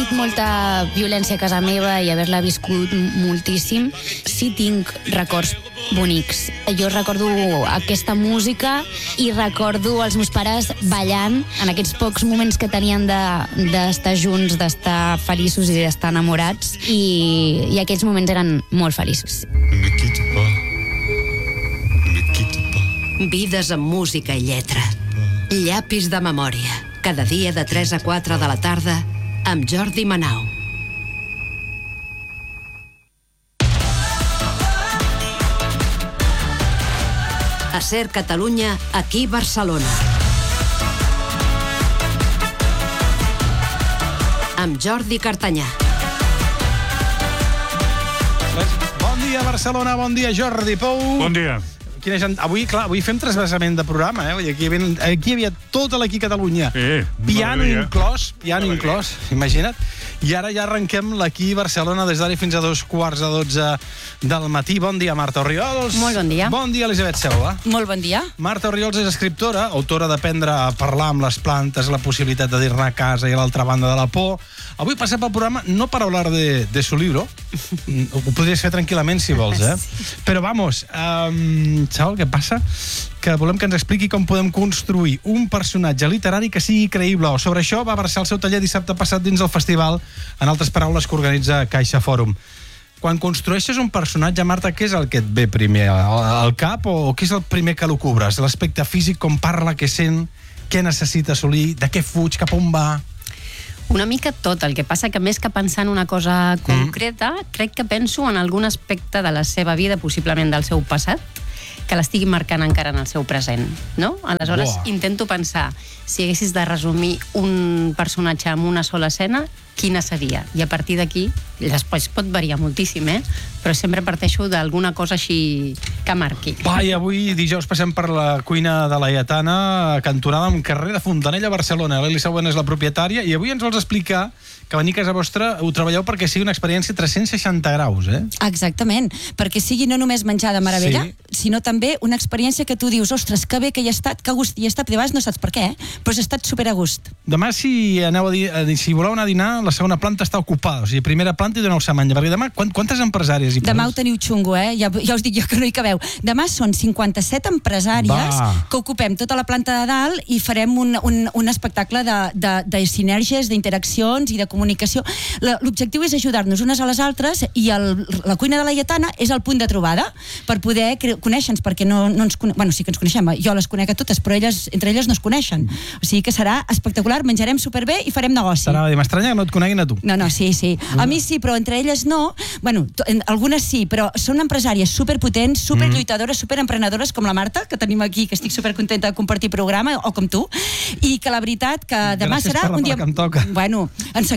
tingut molta violència a casa meva i haver-la viscut moltíssim, sí tinc records bonics. Jo recordo aquesta música i recordo els meus pares ballant en aquests pocs moments que tenien d'estar junts, d'estar feliços i d'estar enamorats, i aquells moments eren molt feliços. Vides amb música i lletra. Llapis de memòria. Cada dia de 3 a 4 de la tarda amb Jordi Manau. A Ser Catalunya, aquí Barcelona. Amb Jordi Cartanyà. Bon dia, Barcelona, bon dia, Jordi Pou. Bon dia. Avui fem trasbassament de programa, Aquí hi havia tota l'Aquí Catalunya. Piano inclòs, imagina't. I ara ja arrenquem l'Aquí Barcelona des d'ara fins a 2:15 del matí. Bon dia, Marta Orriols. Molt bon dia. Bon dia, Elisabet Selva. Molt bon dia. Marta Orriols és escriptora, autora d'Aprendre a parlar amb les plantes, la possibilitat de dir-ne a casa i a l'altra banda de la por. Avui passa pel programa no para hablar de su libro. Ho podries fer tranquil·lament si vols, Però vamos, saps què passa? Que volem que ens expliqui com podem construir un personatge literari que sigui creïble. Sobre això va versar el seu taller dissabte passat dins el festival, en altres paraules, que organitza Caixa Fòrum. Quan construeixes un personatge, Marta, què és el que et ve primer? Al cap o què és el primer que l'ocubres? L'aspecte físic, com parla, què sent, què necessita assolir, de què fuig, cap on va? Una mica tot. El que passa que més que pensar en una cosa concreta, crec que penso en algun aspecte de la seva vida, possiblement del seu passat, que l'estigui marcant encara en el seu present, no? Aleshores, intento pensar, si haguessis de resumir un personatge amb una sola escena, quina seria? I a partir d'aquí, després pot variar moltíssim, però sempre parteixo d'alguna cosa així que marqui. I avui, dijous, passem per la cuina de la Laietana, cantonada amb carrer de Fontanella, a Barcelona. L'Eli Següent és la propietària, i avui ens vols explicar que venir a casa vostra ho treballeu perquè sigui una experiència 360 graus, Exactament, perquè sigui no només menjar de meravella, sinó també una experiència que tu dius, ostres, que bé que hi he estat, que a gust hi he estat, i de vegades no saps per què, però has estat super a gust. Demà, si voleu anar a dinar, la segona planta està ocupada, o sigui, primera planta i doneu-se a menjar, perquè demà, quantes empresàries hi poses? Demà ho teniu xungo, ja us dic jo que no hi cabeu. Demà són 57 empresàries que ocupem tota la planta de dalt i farem un espectacle de sinergies, d'interaccions i de comunicació. L'objectiu és ajudar-nos unes a les altres, i la cuina de la Laietana és el punt de trobada per poder conèixer-nos, perquè no ens coneixem. Bueno, sí que ens coneixem, jo les conec a totes, però entre elles no es coneixen. O sigui que serà espectacular, menjarem superbé i farem negoci. M'estranya que no et coneguin a tu. No, sí. A mi sí, però entre elles no. Bueno, algunes sí, però són empresàries superpotents, superlluitadores, superemprenedores, com la Marta, que tenim aquí, que estic supercontenta de compartir programa, o com tu, i que la veritat que demà serà un dia... Gràcies per la part que em toca. Bueno,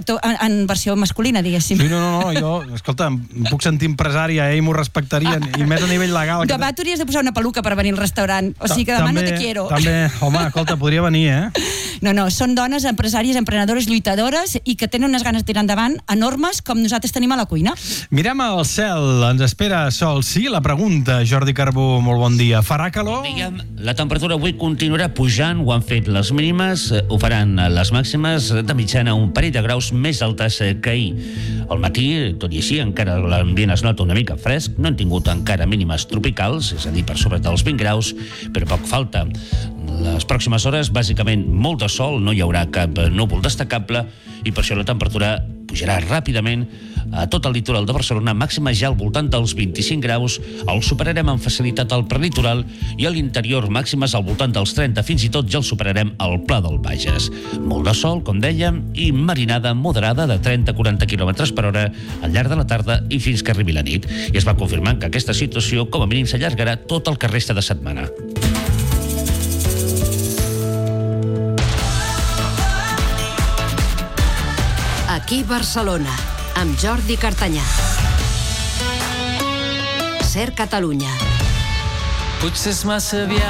en versió masculina, diguéssim. Sí, no, jo, escolta, em puc sentir empresària, i m'ho respectarien, i més a nivell legal. Demà t'hauries de posar una peluca per venir al restaurant, o sigui que demà no te quiero. També, home, escolta, podria venir, No, són dones empresàries, emprenedores, lluitadores, i que tenen unes ganes de tirar endavant enormes, com nosaltres tenim a la cuina. Mirem al cel, ens espera sol. Sí, la pregunta, Jordi Carbó, molt bon dia. Farà calor? Digue'm, la temperatura avui continuarà pujant, ho han fet les mínimes, ho faran les màximes, de mitjana un parell de graus més altes que ahir. Al matí, tot i així, encara l'ambient es nota una mica fresc, no han tingut encara mínimes tropicals, és a dir, per sobre dels 20 graus, però poc falta. Les pròximes hores, bàsicament, molt de sol, no hi haurà cap núvol destacable, i per això la temperatura pujarà ràpidament a tot el litoral de Barcelona, màxima ja al voltant dels 25 graus, el superarem amb facilitat al prelitoral, i a l'interior màximes al voltant dels 30, fins i tot ja el superarem al Pla del Bages. Molt de sol, com dèiem, i marinada moderada de 30-40 km per hora al llarg de la tarda i fins que arribi la nit. I es va confirmant que aquesta situació com a mínim s'allargarà tot el que resta de setmana. Aquí Barcelona, amb Jordi Cartanyà. Ser Catalunya. Potser és massa aviat